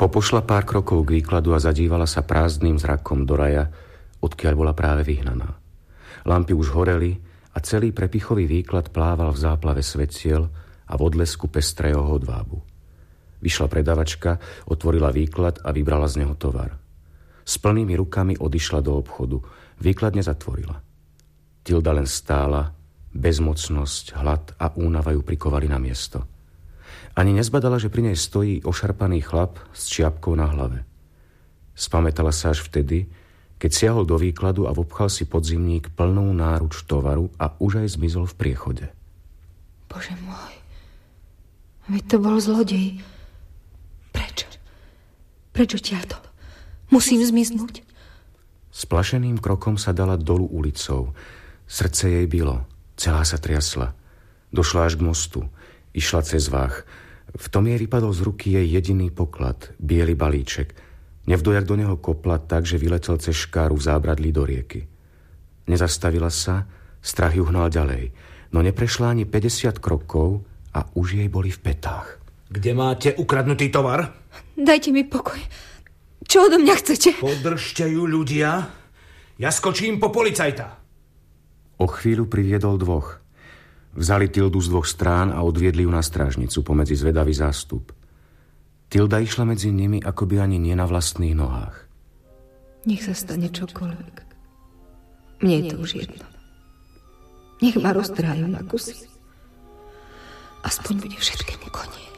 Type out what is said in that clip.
Popošla pár krokov k výkladu a zadívala sa prázdnym zrakom do raja, odkiaľ bola práve vyhnaná. Lampy už horeli a celý prepichový výklad plával v záplave svetiel a v odlesku pestrého hodvábu. Vyšla predavačka, otvorila výklad a vybrala z neho tovar. S plnými rukami odišla do obchodu. Výklad nezatvorila. Tilda len stála, bezmocnosť, hlad a únava ju prikovali na miesto. Ani nezbadala, že pri nej stojí ošarpaný chlap s čiapkou na hlave. Spamätala sa až vtedy, keď siahol do výkladu a vopchal si podzimník plnou náruč tovaru a už aj zmizol v priechode. Bože môj, veď to bol zlodej. Prečo? Prečo ťato? Musím zmiznúť. Splašeným krokom sa dala dolu ulicou. Srdce jej bilo, celá sa triasla. Došla až k mostu, išla cez váh. V tom jej vypadol z ruky jej jediný poklad, biely balíček. Nevdojak do neho kopla tak, že vyletel cez škáru v zábradlí do rieky. Nezastavila sa, strach ju hnal ďalej, no neprešla ani 50 krokov a už jej boli v petách. Kde máte ukradnutý tovar? Dajte mi pokoj. Čo odo mňa chcete? Podržte ju, ľudia. Ja skočím po policajta. O chvíľu priviedol dvoch. Vzali Tildu z dvoch strán a odviedli ju na strážnicu pomedzi zvedavý zástup. Tilda išla medzi nimi, akoby ani nie na vlastných nohách. Nech sa stane čokoľvek. Mne je to už jedno. Nech ma roztrhajú na kusy. Aspoň bude všetkému koniec.